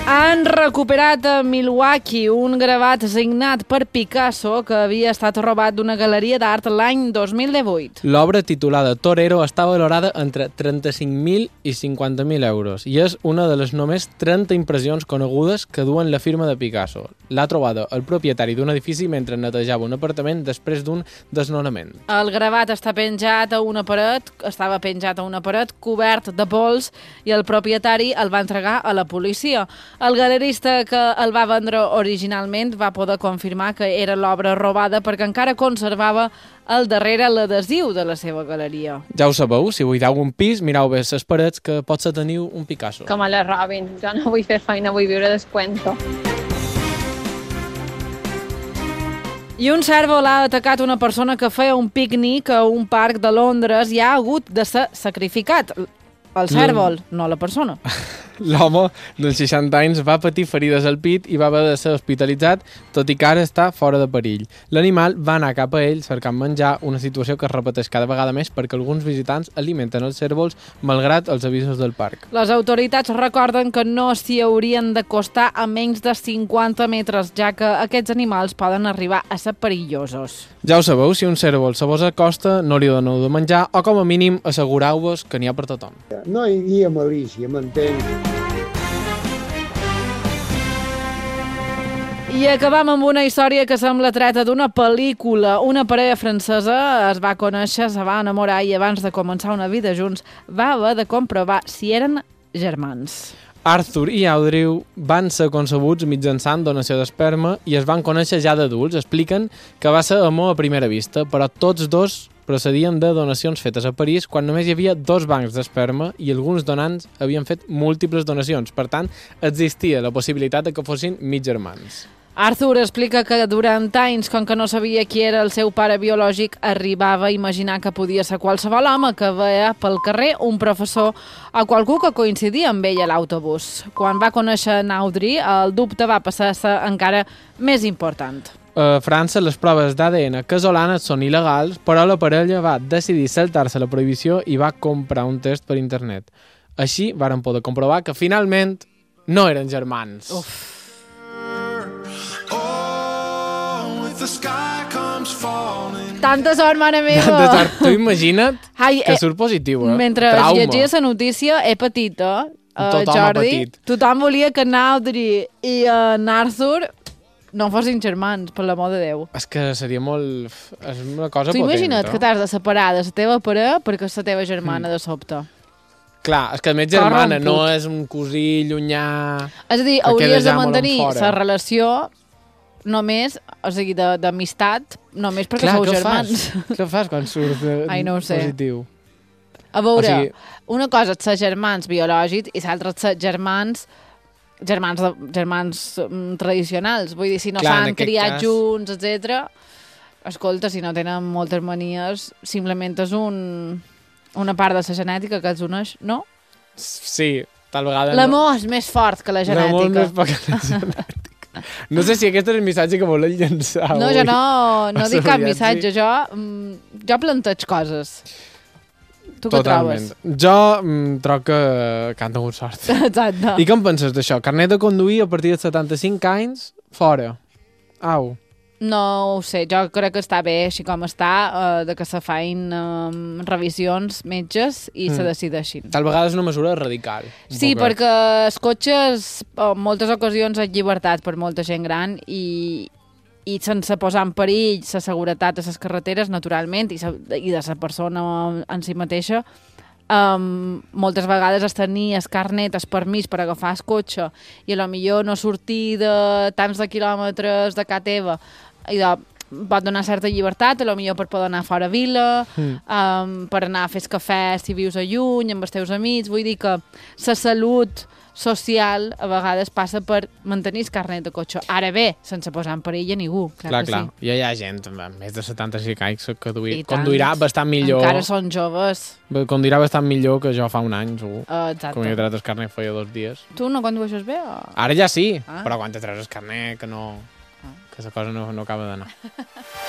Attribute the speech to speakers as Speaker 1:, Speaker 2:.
Speaker 1: Han recuperat a Milwaukee un gravat signat per Picasso que havia estat robat d'una galeria d'art l'any 2018.
Speaker 2: L'obra titulada Torero està valorada entre 35.000 i 50.000 euros i és una de les només 30 impressions conegudes que duen la firma de Picasso. L'ha trobada el propietari d'un edifici mentre netejava un apartament després d'un desnonament.
Speaker 1: El gravat estava penjat a una paret cobert de pols i el propietari el va entregar a la policia. El galerista que el va vendre originalment va poder confirmar que era l'obra robada perquè encara conservava al darrere l'adhesiu de la seva galeria.
Speaker 2: Ja ho sabeu, si buideu un pis, mireu bé les parets que potser teniu un Picasso.
Speaker 3: Que me la robin, jo no vull fer feina, vull viure descuento.
Speaker 1: I un cérvol ha atacat una persona que feia un pícnic a un parc de Londres i ha hagut de ser sacrificat. El cérvol, no la persona.
Speaker 2: L'home dels 60 anys va patir ferides al pit i va haver de ser hospitalitzat, tot i que ara està fora de perill. L'animal va anar cap a ell cercant menjar, una situació que es repeteix cada vegada més perquè alguns visitants alimenten els cérvols malgrat els avisos del parc.
Speaker 1: Les autoritats recorden que no s'hi haurien d'acostar a menys de 50 metres, ja que aquests animals poden arribar a ser perillosos.
Speaker 2: Ja ho sabeu, si un cérvol se vos acosta, no li doneu de menjar o com a mínim assegureu-vos que n'hi ha per tothom.
Speaker 4: No hi havia malícia, m'entenc.
Speaker 1: I acabam amb una història que sembla treta d'una pel·lícula. Una parella francesa es va conèixer, se va enamorar i abans de començar una vida junts va haver de comprovar si eren germans.
Speaker 2: Arthur i Audrey van ser concebuts mitjançant donació d'esperma i es van conèixer ja d'adults. Expliquen que va ser amor a primera vista, però tots dos procedien de donacions fetes a París quan només hi havia 2 bancs d'esperma i alguns donants havien fet múltiples donacions. Per tant, existia la possibilitat de que fossin mig germans.
Speaker 1: Arthur explica que durant anys, com que no sabia qui era el seu pare biològic, arribava a imaginar que podia ser qualsevol home que veia pel carrer un professor o qualcú que coincidia amb ell a l'autobús. Quan va conèixer en Audrey, el dubte va passar a ser encara més important.
Speaker 2: A França, les proves d'ADN casolanes són il·legals, però la parella va decidir saltar-se la prohibició i va comprar un test per internet. Així varen poder comprovar que finalment no eren germans.
Speaker 1: Uf. Tanta sort, mare meva!
Speaker 2: Tanta sort. Tu imagina't que surt positiu, eh?
Speaker 1: Mentre llegia la notícia, he patit,
Speaker 2: Tothom
Speaker 1: Jordi.
Speaker 2: ha patit.
Speaker 1: Tothom volia que en Audrey i en Arthur no fossin germans, per l'amor de Déu.
Speaker 2: És que seria molt... És una cosa
Speaker 1: Tu
Speaker 2: potent,
Speaker 1: imagina't que t'has de separar de la teva parella perquè és la teva germana de sobte.
Speaker 2: Clar, és que a més germana no és un cosí llunyà...
Speaker 1: És a dir,
Speaker 2: que
Speaker 1: hauries
Speaker 2: queda
Speaker 1: de
Speaker 2: ja molt
Speaker 1: mantenir
Speaker 2: enfora.
Speaker 1: la relació només, o sigui, d'amistat, només perquè sou germans.
Speaker 2: Què fas quan surt
Speaker 1: Ai, no ho sé.
Speaker 2: positiu?
Speaker 1: A veure,
Speaker 2: O sigui-
Speaker 1: una cosa és ser germans biològics i l'altra és ser germans tradicionals. Vull dir, si no
Speaker 2: Clar, en
Speaker 1: s'han
Speaker 2: aquest
Speaker 1: criat
Speaker 2: cas-
Speaker 1: junts, etc. Escolta, si no tenen moltes manies, simplement és una part de la genètica que els uneix, no?
Speaker 2: Sí, tal vegada
Speaker 1: L'amor és més fort que la
Speaker 2: L'amor
Speaker 1: genètica.
Speaker 2: més poc que la genètica. No sé si aquest és el missatge que volen llançar
Speaker 1: No,
Speaker 2: avui.
Speaker 1: jo no dic cap
Speaker 2: Associats,
Speaker 1: missatge, jo planteig coses. Tu què
Speaker 2: Totalment.
Speaker 1: trobes?
Speaker 2: Jo trobo que han tingut sort.
Speaker 1: Exacte.
Speaker 2: I què en penses d'això? Carnet de conduir a partir de 75 anys? Fora. Au.
Speaker 1: No ho sé, jo crec que està bé així com està, de que se fein revisions metges i se decideixin.
Speaker 2: Tal vegada és una mesura radical.
Speaker 1: Sí, perquè els cotxes en moltes ocasions és llibertat per molta gent gran i sense posar en perill la seguretat de les carreteres, naturalment, i de la persona en si mateixa, moltes vegades es tenir el carnet, el permís per agafar el cotxe i potser no sortir de tants de quilòmetres de casa teva i pot donar certa llibertat, potser per poder anar fora vila, per anar a fer cafè si vius a lluny amb els teus amics. Vull dir que la salut social a vegades passa per mantenir el carnet de cotxe. Ara bé, sense posar en perill a ningú.
Speaker 2: Clar.
Speaker 1: Sí.
Speaker 2: Ja hi ha gent amb més de 75 anys que
Speaker 1: I tant.
Speaker 2: conduirà bastant millor.
Speaker 1: Encara són joves.
Speaker 2: Conduirà bastant millor que jo fa un any, segur.
Speaker 1: Exacte.
Speaker 2: Com he tret el carnet feia 2 dies.
Speaker 1: Tu no condueixes bé? O...
Speaker 2: Ara ja sí,
Speaker 1: Ah.
Speaker 2: però quan te treus el carnet que no... que la cosa no acaba d'anar.